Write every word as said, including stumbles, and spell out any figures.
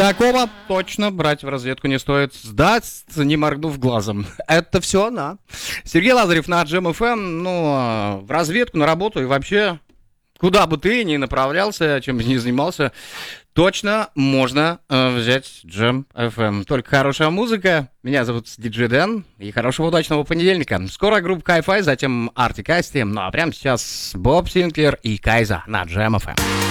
Такого точно брать в разведку не стоит. Сдать, не моргнув глазом. Это все на. Сергей Лазарев на Джем эф эм. Ну, в разведку, на работу и вообще, куда бы ты ни направлялся, чем бы ни занимался, точно можно э, взять Джем эф эм. Только хорошая музыка. Меня зовут Диджей Дэн. И хорошего удачного понедельника. Скоро группа Hi-Fi, затем Артик Асти. Ну а прямо сейчас Боб Синклер и Кайза на Джем эф эм.